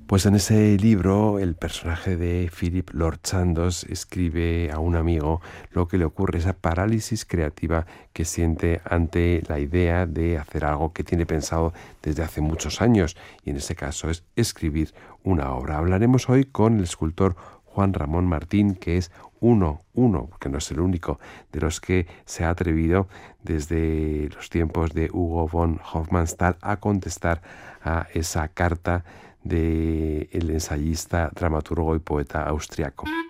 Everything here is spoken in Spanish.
Pues en ese libro el personaje de Philip Lord Chandos escribe a un amigo lo que le ocurre, esa parálisis creativa que siente ante la idea de hacer algo que tiene pensado desde hace muchos años, y en ese caso es escribir una obra. Hablaremos hoy con el escultor Juan Ramón Martín, que es uno, porque no es el único, de los que se ha atrevido desde los tiempos de Hugo von Hofmannsthal a contestar a esa carta del ensayista, dramaturgo y poeta austriaco.